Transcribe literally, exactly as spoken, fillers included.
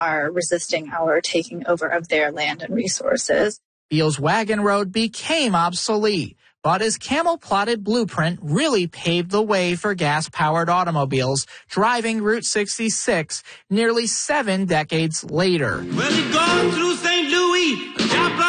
are resisting our taking over of their land and resources. Beale's wagon road became obsolete, but his camel-plotted blueprint really paved the way for gas-powered automobiles driving Route sixty-six nearly seven decades later. Well, it goes through Saint Louis,